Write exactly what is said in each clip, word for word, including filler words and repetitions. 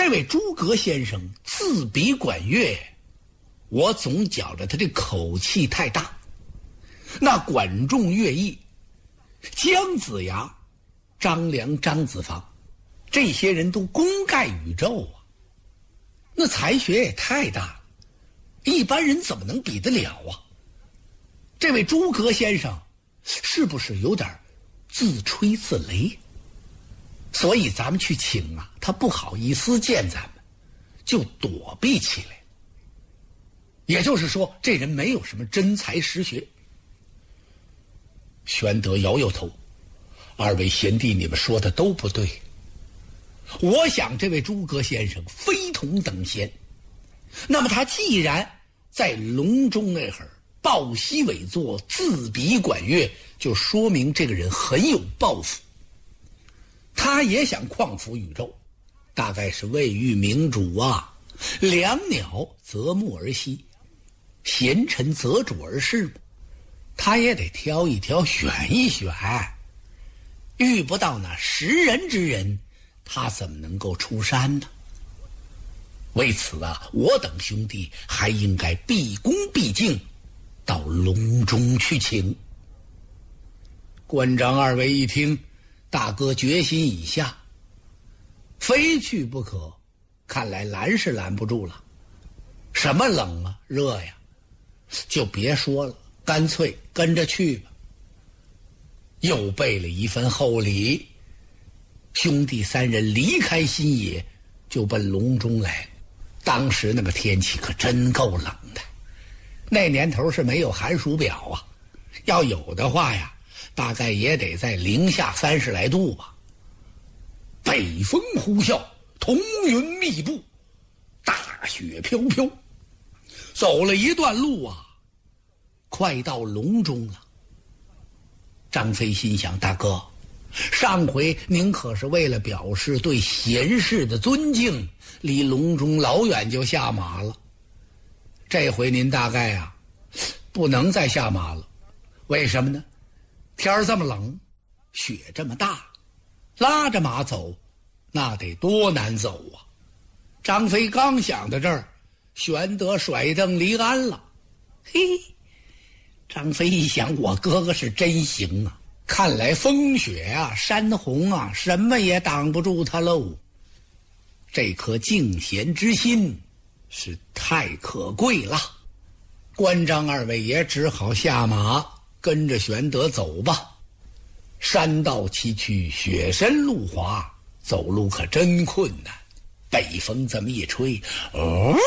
这位诸葛先生自比管乐，我总觉着他这口气太大。那管仲、乐毅、姜子牙、张良、张子房，这些人都功盖宇宙啊，那才学也太大了，一般人怎么能比得了啊？这位诸葛先生是不是有点自吹自擂？所以咱们去请啊，他不好意思见咱们，就躲避起来。也就是说，这人没有什么真才实学。玄德摇摇头，二位贤弟，你们说的都不对。我想这位诸葛先生非同等闲，那么他既然在隆中那会儿抱膝委坐，自比管乐，就说明这个人很有抱负。他也想匡扶宇宙，大概是未遇明主啊，良鸟择木而栖，贤臣择主而事，他也得挑一挑，选一选。遇不到那识人之人，他怎么能够出山呢？为此啊，我等兄弟还应该毕恭毕敬，到隆中去请。关张二位一听，大哥决心已下，非去不可，看来拦是拦不住了。什么冷啊热呀，就别说了，干脆跟着去吧。又备了一份厚礼，兄弟三人离开新野，就奔隆中来。当时那个天气可真够冷的，那年头是没有寒暑表啊，要有的话呀，大概也得在零下三十来度吧。北风呼啸，彤云密布，大雪飘飘。走了一段路啊，快到隆中了。张飞心想，大哥，上回您可是为了表示对贤士的尊敬，离隆中老远就下马了。这回您大概啊，不能再下马了。为什么呢？天儿这么冷，雪这么大，拉着马走，那得多难走啊！张飞刚想到这儿，玄德甩蹬离鞍了。嘿，张飞一想，我哥哥是真行啊！看来风雪啊、山洪啊，什么也挡不住他喽。这颗敬贤之心是太可贵了。关张二位也只好下马，跟着玄德走吧。山道崎岖，雪深路滑，走路可真困难。北风这么一吹，哦，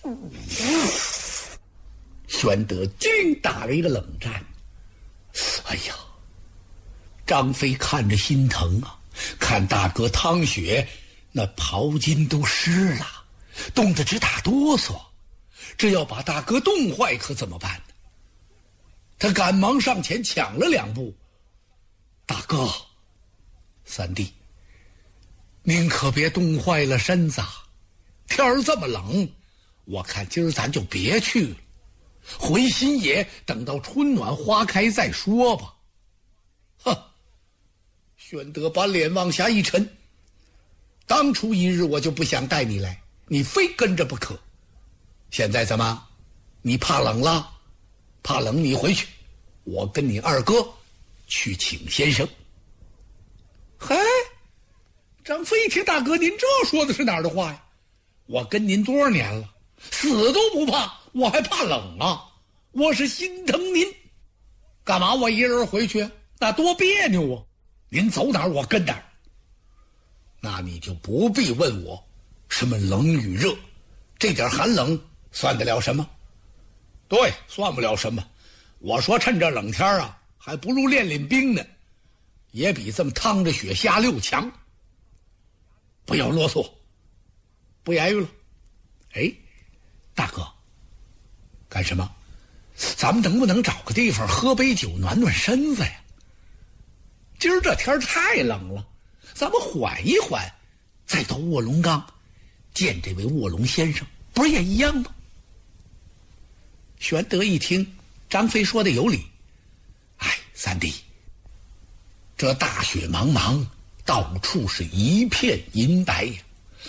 玄德竟打了一个冷战。哎呀，张飞看着心疼啊，看大哥汤雪那袍襟都湿了，冻得直打哆嗦，这要把大哥冻坏可怎么办呢？他赶忙上前抢了两步，大哥，三弟，您可别冻坏了身子，天儿这么冷，我看今儿咱就别去了，回新野等到春暖花开再说吧。哼！玄德把脸往下一沉，当初一日我就不想带你来，你非跟着不可。现在怎么？你怕冷了？怕冷你回去，我跟你二哥去请先生。嗨，张飞一听，大哥您这说的是哪儿的话呀？我跟您多少年了，死都不怕，我还怕冷啊？我是心疼您，干嘛我一人回去？那多别扭啊！您走哪儿我跟哪儿。那你就不必问我什么冷与热，这点寒冷算得了什么？对，算不了什么。我说趁着冷天啊，还不如练练兵呢，也比这么趟着雪下溜强。不要啰嗦，不言语了。哎，大哥，干什么？咱们能不能找个地方喝杯酒暖暖身子呀？今儿这天太冷了，咱们缓一缓，再到卧龙岗见这位卧龙先生，不是也一样吗？玄德一听张飞说的有理，哎，三弟，这大雪茫茫，到处是一片银白呀，